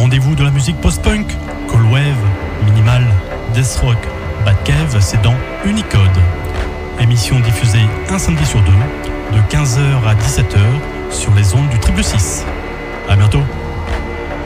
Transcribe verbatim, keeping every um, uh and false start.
rendez-vous de la musique post-punk, cold wave, minimal, death rock, bad cave, c'est dans Unicode. Émission diffusée un samedi sur deux, de quinze heures à dix-sept